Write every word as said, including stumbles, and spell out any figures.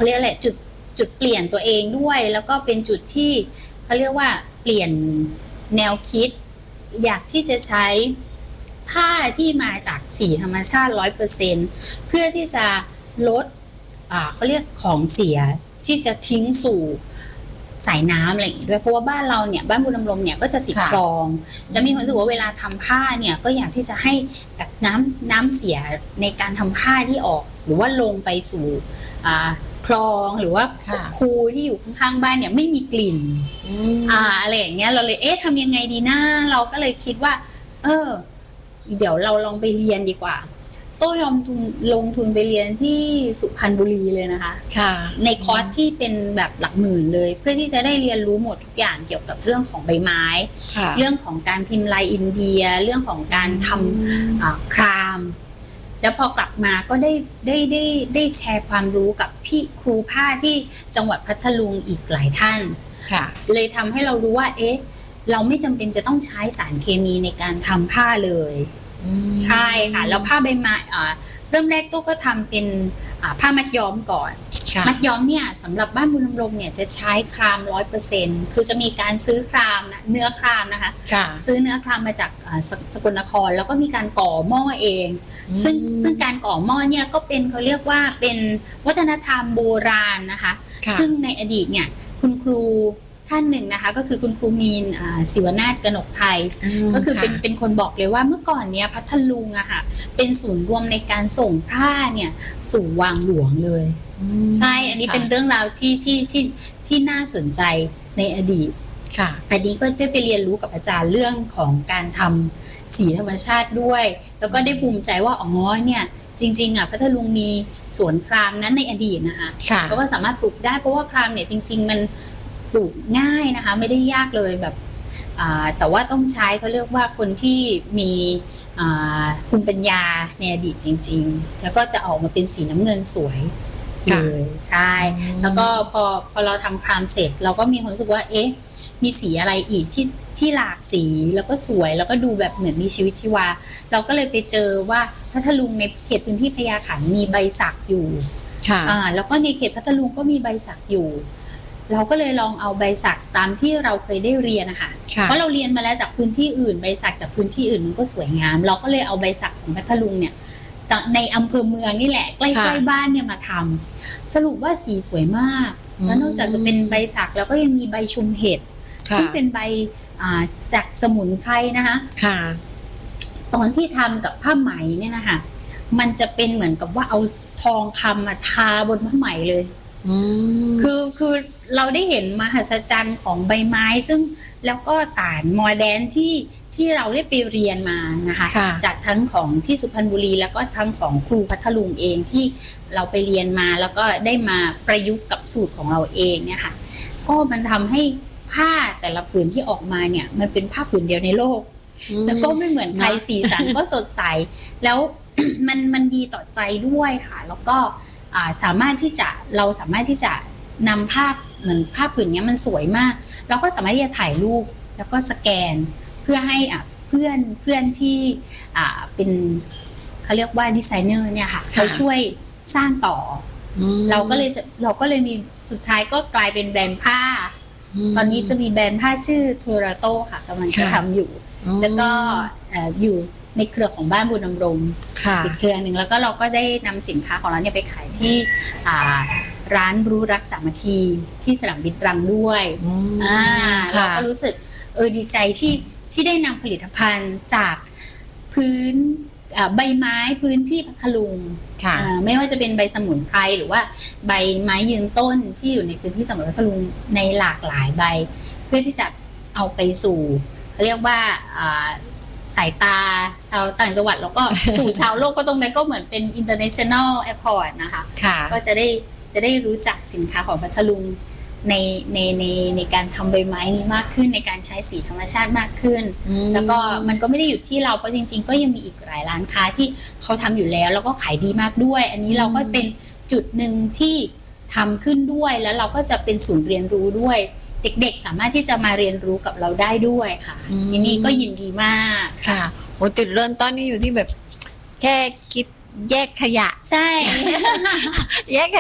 เขาเรียกอะไรจุดจุดเปลี่ยนตัวเองด้วยแล้วก็เป็นจุดที่เขาเรียกว่าเปลี่ยนแนวคิดอยากที่จะใช้ผ้าที่มาจากสีธรรมชาติ ร้อยเปอร์เซ็นต์ เพื่อที่จะลดอ่าเขาเรียกของเสียที่จะทิ้งสู่สายน้ำอะไรอย่างงี้ด้วยเพราะว่าบ้านเราเนี่ยบ้านบุญดำรงเนี่ยก็จะติดคลองแล้วมีความรู้สึกว่าเวลาทำผ้าเนี่ยก็อยากที่จะให้แบบน้ำน้ำเสียในการทำผ้าที่ออกหรือว่าลงไปสู่อ่าคลองหรือว่าคูที่อยู่ข้างๆบ้านเนี่ยไม่มีกลิ่นอ่าอะไรอย่างเงี้ยเราเลยเอ๊ะทำยังไงดีนะเราก็เลยคิดว่าเออเดี๋ยวเราลองไปเรียนดีกว่าโต้ยอมทุนลงทุนไปเรียนที่สุพรรณบุรีเลยนะคะในคอร์สที่เป็นแบบหลักหมื่นเลยเพื่อที่จะได้เรียนรู้หมดทุกอย่างเกี่ยวกับเรื่องของใบไม้เรื่องของการพิมพ์ลายอินเดียเรื่องของการทำครามแล้วพอกลับมาก็ได้ได้ได้ได้แชร์ความรู้กับพี่ครูผ้าที่จังหวัดพัทลุงอีกหลายท่านเลยทำให้เรารู้ว่าเอ๊ะเราไม่จำเป็นจะต้องใช้สารเคมีในการทำผ้าเลยใช่ค่ะแล้วผ้าใบไม้เริ่มแรกตู้ก็ทำเป็นผ้ามัดย้อมก่อนมัดย้อมเนี่ยสำหรับบ้านบุญดำรงเนี่ยจะใช้คราม ร้อยเปอร์เซ็นต์ คือจะมีการซื้อครามนะเนื้อครามนะคะซื้อเนื้อครามมาจากสกลนครแล้วก็มีการก่อหม้อเองซึ่งซึ่งการก่อหม้อเนี่ยก็เป็นเขาเรียกว่าเป็นวัฒนธรรมโบราณนะคะซึ่งในอดีตเนี่ยคุณครูท่านหนึ่งนะคะก็คือคุณครูมีนศิวนาถกนกไทยก็คือเป็นเป็นคนบอกเลยว่าเมื่อก่อนเนี้ยพัทลุงอะค่ะเป็นศูนย์รวมในการส่งผ้าเนี่ยสู่วังหลวงเลยใช่อันนี้เป็นเรื่องราวที่ที่ที่ที่น่าสนใจในอดีตอันนี้ก็ได้ไปเรียนรู้กับอาจารย์เรื่องของการทำสีธรรมชาติด้วยแล้วก็ได้ภูมิใจว่าอ๋อเนี่ยจริงๆอ่ะพัทลุงมีสวนครามนั้นในอดีตนะคะเขาก็สามารถปลูกได้เพราะว่าครามเนี่ยจริงๆมันปลูกง่ายนะคะไม่ได้ยากเลยแบบแต่ว่าต้องใช้เขาเรียกว่าคนที่มีภูมิปัญญาในอดีตจริงๆแล้วก็จะออกมาเป็นสีน้ำเงินสวยเลยใช่แล้วก็พอพอเราทำครามเสร็จเราก็มีความรู้สึกว่าเอ๊ะมีสีอะไรอีกที่ที่หลากสีแล้วก็สวยแล้วก็ดูแบบเหมือนมีชีวิตชีวาเราก็เลยไปเจอว่าพัทลุงในเขตพื้นที่พญาขันธ์มีใบสักอยู่อ่าแล้วก็ในเขตพัทลุงก็มีใบสักอยู่เราก็เลยลองเอาใบสักตามที่เราเคยได้เรียนนะคะเพราะเราเรียนมาแล้วจากพื้นที่อื่นใบสักจากพื้นที่อื่นมันก็สวยงามเราก็เลยเอาใบสักของพัทลุงเนี่ยในอำเภอเมืองนี่แหละใกล้ๆบ้านเนี่ยมาทำสรุปว่าสีสวยมากแล้วนอกจากจะเป็นใบสักแล้วก็ยังมีใบชุมเห็ดซึ่งเป็นใบจากสมุนไพรนะคะตอนที่ทำกับผ้าไหมเนี่ยนะคะมันจะเป็นเหมือนกับว่าเอาทองคำมาทาบนผ้าไหมเลยคือคือเราได้เห็นมหัศจรรย์ของใบไม้ซึ่งแล้วก็สารโมเดิร์นที่ที่เราได้ไปเรียนมานะคะจากทั้งของที่สุพรรณบุรีแล้วก็ทั้งของครูพัทลุงเองที่เราไปเรียนมาแล้วก็ได้มาประยุกต์กับสูตรของเราเองเนี่ยค่ะก็มันทำให้ผ้าแต่ละผืนที่ออกมาเนี่ยมันเป็นผ้าผืนเดียวในโลกแล้วก็ไม่เหมือนใครสีสันก็สดใสแล้ว มันมันดีต่อใจด้วยค่ะแล้วก็สามารถที่จะเราสามารถที่จะนำภาพเหมือนภาพผืนนี้มันสวยมากเราก็สามารถที่จะถ่ายรูปแล้วก็สแกนเพื่อให้เพื่อนเพื่อนที่เป็นเขาเรียกว่าดีไซเนอร์เนี่ยค่ะเขาช่วยสร้างต่อเราก็เลยจะเราก็เลยมีสุดท้ายก็กลายเป็นแบรนด์ผ้าตอนนี้จะมีแบรนด์ผ้าชื่อทูราโต้ค่ะกำลังจะทำอยู่แล้วก็อยู่ในเครือของบ้านบุญดำรงอีกเครือหนึ่งแล้วก็เราก็ได้นำสินค้าของเราเนี่ยไปขายที่ร้านรู้รักสามัคคีที่สนามบินตรังด้วยอ่าเราก็รู้สึกเออดีใจที่ที่ได้นำผลิตภัณฑ์จากพื้นใบไม้พื้นที่พัทลุงไม่ว่าจะเป็นใบสมุนไพรหรือว่าใบไม้ยืนต้นที่อยู่ในพื้นที่จังหวัดพัทลุงในหลากหลายใบเพื่อที่จะเอาไปสู่เรียกว่าสายตาชาวต่างจังหวัดแล้วก็สู่ชาวโลกก็ตรงนั้นก็เหมือนเป็น international airport นะคะก็จะได้จะได้รู้จักสินค้าของพัทลุงในในในในการทำใบไม้นี้มากขึ้นในการใช้สีธรรมชาติมากขึ้นแล้วก็มันก็ไม่ได้อยู่ที่เราเพราะจริงๆก็ยังมีอีกหลายร้านค้าที่เขาทำอยู่แล้วแล้วก็ขายดีมากด้วยอันนี้เราก็เป็นจุดหนึ่งที่ทำขึ้นด้วยแล้วเราก็จะเป็นศูนย์เรียนรู้ด้วยเด็กๆสามารถที่จะมาเรียนรู้กับเราได้ด้วยค่ะที่นี่ก็ยินดีมากค่ะโอ้จุดเริ่มต้นนี่อยู่ที่แบบแค่คิดแยกขยะใช่แยกข